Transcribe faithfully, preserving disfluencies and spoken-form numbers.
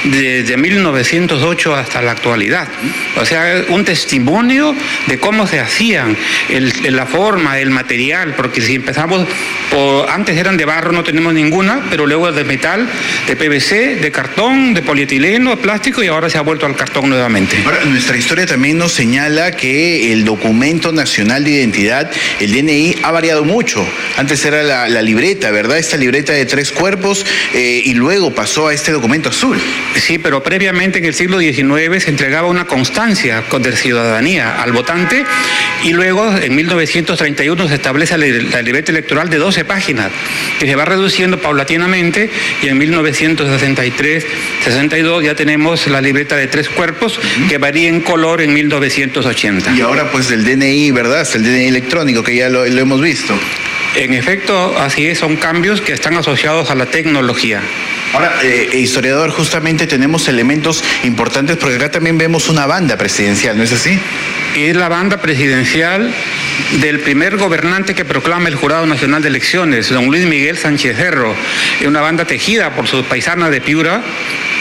desde mil novecientos ocho hasta la actualidad. O sea, un testimonio de cómo se hacían, el, la forma, el material, porque si empezamos, por, antes eran de barro, no tenemos ninguna, pero luego de metal, de P V C, de cartón, de polietileno, de plástico, y ahora se ha vuelto al cartón nuevamente. Ahora, nuestra historia también nos señala que el documento nacional de identidad, el D N I, ha variado mucho. Antes era la, la libreta, ¿verdad? Esta libreta de tres cuerpos, eh, y luego pasó a este documento azul. Sí, pero previamente en el siglo diecinueve se entregaba una constancia de ciudadanía al votante, y luego en mil novecientos treinta y uno se establece la libreta electoral de doce páginas, que se va reduciendo paulatinamente, y en mil novecientos sesenta y tres sesenta y dos ya tenemos la libreta de tres cuerpos, uh-huh, que varía en color en mil novecientos ochenta. Y ahora pues el D N I, ¿verdad? Hasta el D N I electrónico, que ya lo, lo hemos visto. En efecto, así es, son cambios que están asociados a la tecnología. Ahora, eh, historiador, justamente tenemos elementos importantes, porque acá también vemos una banda presidencial, ¿no es así? Es la banda presidencial del primer gobernante que proclama el Jurado Nacional de Elecciones, don Luis Miguel Sánchez Cerro. Es una banda tejida por sus paisanas de Piura,